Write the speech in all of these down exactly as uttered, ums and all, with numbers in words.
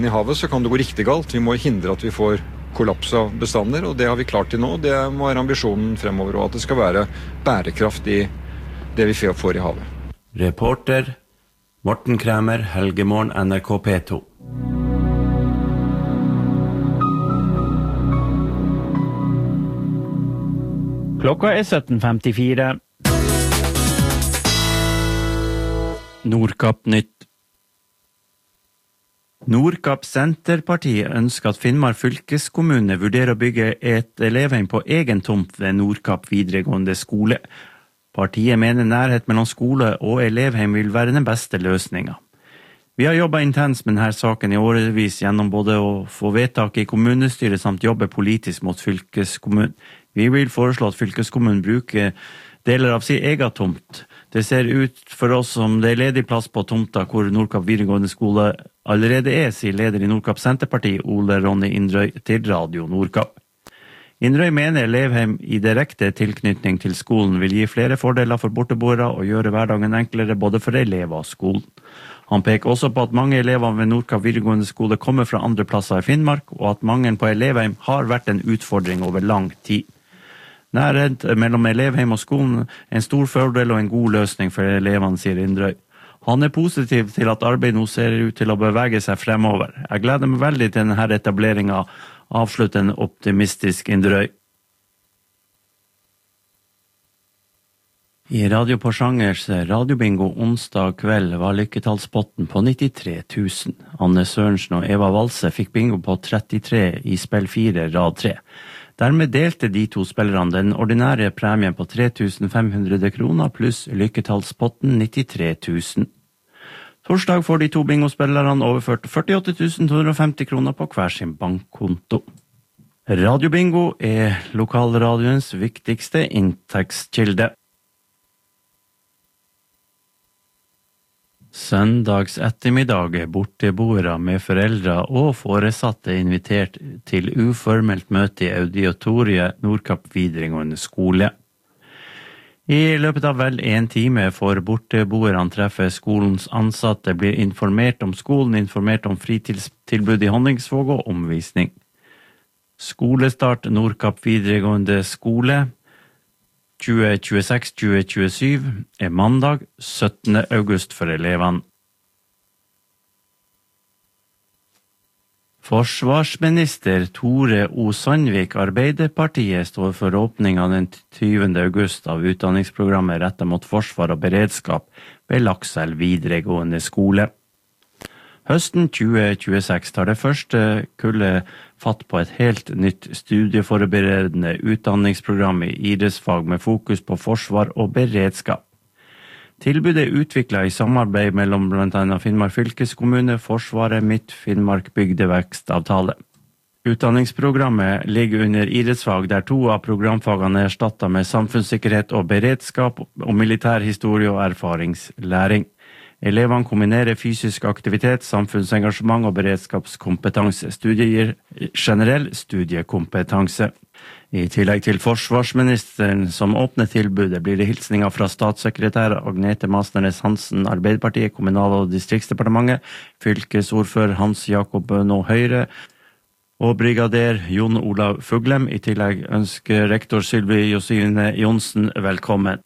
I havet så kan det gå riktig galt. Vi må hindre at vi får kollaps av bestander, og det har vi klart til nå. Det må være ambisjonen fremover, og at det skal være bærekraft i det vi får i havet. Reporter Morten Kræmer, Helgemorgen, N R K P to. Klokka er sytten femtifire. Nordkapp nytt. Nordkapp Senterpartiet ønsker at Finnmark fylkeskommune vurderer å bygge et elevheim på egen tomt ved Nordkapp videregående skole. Partiet mener nærhet mellom skole og elevheim vil være den beste løsningen. Vi har jobbet intenst med denne saken i årevis gjennom både å få vedtak i kommunestyret samt jobbe politisk mot fylkeskommunen. Vi vil foreslå at fylkeskommunen bruker deler av sin egen tomt. Det ser ut for oss som det er ledig plass på tomta hvor Nordkapp videregående skole allerede er, sier leder i Nordkapp Senterparti, Ole Ronny Indrøy, til Radio Nordkapp. Indrøy mener elevheim i direkte tilknytning til skolen vil gi flere fordeler for borteboere og gjøre hverdagen enklere både for elever og skolen. Han peker også på at mange elever ved Nordkapp videregående skole kommer fra andre plasser i Finnmark, og at mangelen på elevheim har vært en utfordring over lang tid. Nærhet mellom elevheim og skolen er en stor fordel og en god løsning for elevene, sier Indrøy. Han er positiv til at arbeidet nå ser ut til å bevege seg fremover. Jeg gleder meg veldig til denne etableringen, avslutter en optimistisk Indrøy. I Radio Porsangers radiobingo onsdag kveld var lykketallspotten på nittitre tusen. Anne Sørensen og Eva Valse fikk bingo på trettitre i spill fire, rad tre. Dermed delte de to spillerne den ordinære premien på tre tusen fem hundre kroner pluss lykketallspotten nittitre tusen. Torsdag får de to bingospillerne overført førtiåtte tusen to hundre femti kroner på hver sin bankkonto. Radiobingo er lokalradioens viktigste inntektskilde. Søndags ettermiddag er borteboere med foreldre og foresatte invitert til uformelt møte i auditoriet Nordkapp videregående skole. I løpet av vel en time får borteboerne treffe skolens ansatte, blir informert om skolen, informert om fritidstilbud i Honningsvåg og omvisning. Skolestart Nordkapp videregående skole tjue tjueseks til tjue tjuesju er mandag syttende august for elevene. Forsvarsminister Tore O. Sandvik, Arbeiderpartiet, står for åpningen den tyvende august av utdanningsprogrammet rettet mot forsvar og beredskap ved Lakselv videregående skole. Høsten tjue tjueseks tar det første kullet fatt på et helt nytt studieforberedende utdanningsprogram i idrettsfag med fokus på forsvar og beredskap. Tilbudet er utviklet i samarbeid mellom blant annet Finnmark fylkeskommune, Forsvaret, Midt Finnmark bygdevekstavtale. Utdanningsprogrammet ligger under idrettsfag, der to av programfagene er erstattet med samfunnssikkerhet og beredskap og militær historie og erfaringslæring. Elevene kombinerer fysisk aktivitet, samfunnsengasjement og beredskapskompetanse. Studiet gir generell studiekompetanse. I tillegg til forsvarsministeren som åpner tilbudet, blir det hilsninger fra statssekretær Agnete Masneres Hansen, Arbeiderpartiet, Kommunal- og distriktsdepartementet, fylkesordfører Hans Jakob Bøno Høyre og brigader Jon Olav Fuglem. I tillegg ønsker rektor Sylvi Josine Jonsen velkommen.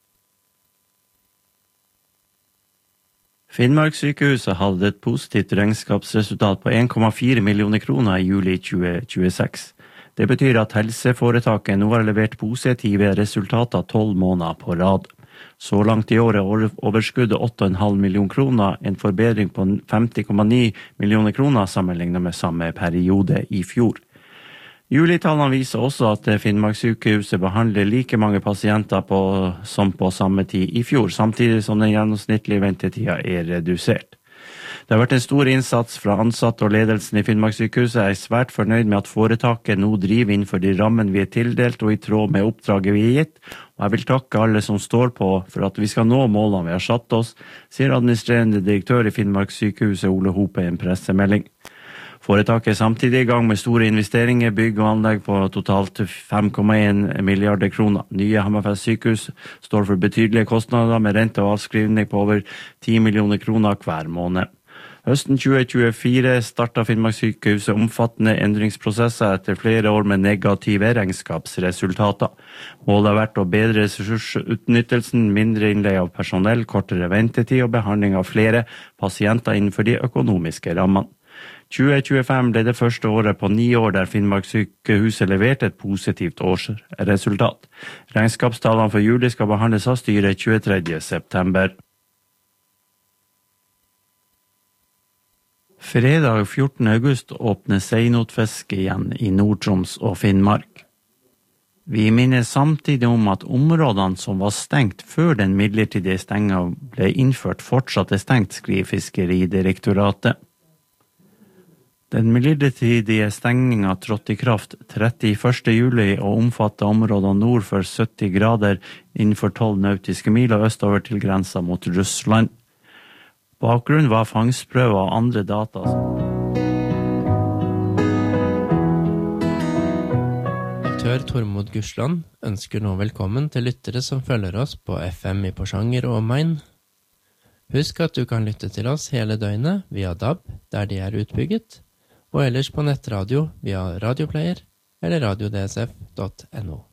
Finnmarkssykehuset hadde et positivt regnskapsresultat på en komma fire millioner kroner i juli tjue tjueseks. Det betyr at helseforetaket nå har levert positive resultater tolv måneder på rad. Så langt i året er overskuddet åtte komma fem millioner kroner, en forbedring på femti komma ni millioner kroner sammenlignet med samme periode i fjor. Julitallene viser også at Finnmarkssykehuset behandler like mange pasienter på, som på samme tid i fjor, samtidig som den gjennomsnittlige ventetiden er redusert. Det har vært en stor innsats fra ansatte og ledelsen i Finnmarkssykehuset. Jeg er svært fornøyd med at foretaket nå driver innenfor de rammen vi er tildelt og i tråd med oppdraget vi er gitt. Og jeg vil takke alle som står på for at vi skal nå målene vi har satt oss, sier administrerende direktør i Finnmarkssykehuset Ole Hope i en pressemelding. Foretaket er samtidig i gang med store investeringer, bygg og anlegg på totalt fem komma en milliarder kroner. Nye Hammerfest sykehus står for betydelige kostnader med rente og avskrivning på over ti millioner kroner hver måned. Høsten tjue tjuefire startet Finnmarkssykehuset omfattende endringsprosesser etter flere år med negative regnskapsresultater. Målet har vært å bedre ressursutnyttelsen, mindre innleie av personell, kortere ventetid og behandling av flere pasienter innenfor de økonomiske rammene. tjue tjuefem ble det første året på ni år der Finnmarkssykehuset leverte et positivt årsresultat. Regnskapstallene for juli skal behandles av styret tjuetredje september. Fredag fjortende august åpner seinotfiske igjen i Nord-Troms og Finnmark. Vi minner samtidig om at områdene som var stengt før den midlertidige stenga ble innført fortsatt er stengt, skriver Fiskeridirektoratet. Den midlertidige stengingen trådte i kraft trettiførste juli og omfattet områder nord for sytti grader innenfor tolv nautiske mil og østover til grensa mot Russland. Bakgrunnen var fangstprøver og andre data. Redaktør Tormod Gursland ønsker nå velkommen til lyttere som følger oss på F M i Porsanger og omegn. Husk at du kan lytte til oss hele døgnet via D A B, der de er utbygget, og ellers på nettradio via radioplayer eller radio d s f punktum no.